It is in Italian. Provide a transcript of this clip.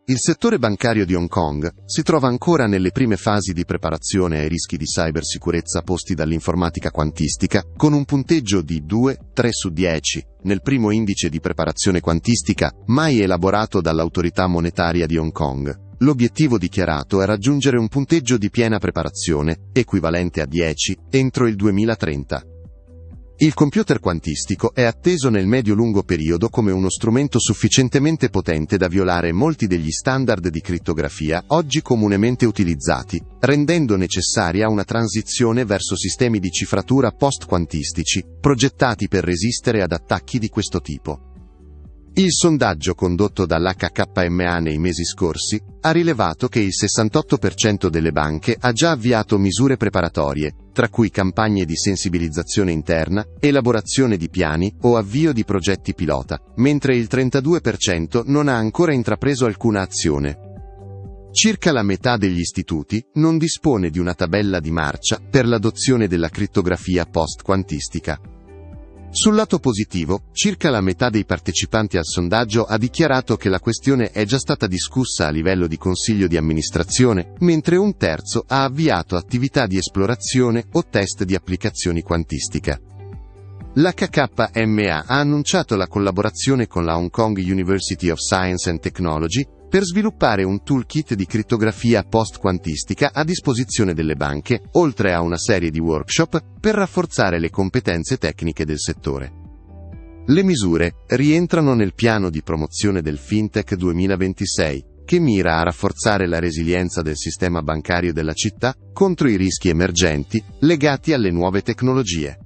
Il settore bancario di Hong Kong si trova ancora nelle prime fasi di preparazione ai rischi di cybersicurezza posti dall'informatica quantistica, con un punteggio di 2,3 su 10 nel primo indice di preparazione quantistica mai elaborato dall'autorità monetaria di Hong Kong. L'obiettivo dichiarato è raggiungere un punteggio di piena preparazione, equivalente a 10, entro il 2030. Il computer quantistico è atteso nel medio-lungo periodo come uno strumento sufficientemente potente da violare molti degli standard di crittografia oggi comunemente utilizzati, rendendo necessaria una transizione verso sistemi di cifratura post-quantistici, progettati per resistere ad attacchi di questo tipo. Il sondaggio condotto dall'HKMA nei mesi scorsi ha rilevato che il 68% delle banche ha già avviato misure preparatorie, tra cui campagne di sensibilizzazione interna, elaborazione di piani o avvio di progetti pilota, mentre il 32% non ha ancora intrapreso alcuna azione. Circa la metà degli istituti non dispone di una tabella di marcia per l'adozione della crittografia post-quantistica. Sul lato positivo, circa la metà dei partecipanti al sondaggio ha dichiarato che la questione è già stata discussa a livello di consiglio di amministrazione, mentre un terzo ha avviato attività di esplorazione o test di applicazioni quantistica. L'HKMA ha annunciato la collaborazione con la Hong Kong University of Science and Technology per sviluppare un toolkit di crittografia post-quantistica a disposizione delle banche, oltre a una serie di workshop per rafforzare le competenze tecniche del settore. Le misure rientrano nel piano di promozione del FinTech 2026, che mira a rafforzare la resilienza del sistema bancario della città contro i rischi emergenti legati alle nuove tecnologie.